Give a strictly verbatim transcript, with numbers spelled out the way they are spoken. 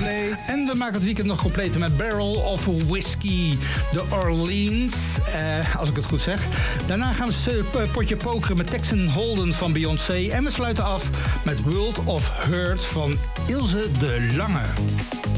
En we maken het weekend nog compleet met Barrel of Whiskey, de Orleans, eh, als ik het goed zeg. Daarna gaan we een potje pokeren met Texan Holden van Beyoncé. En we sluiten af met World of Hurt van Ilse de Lange.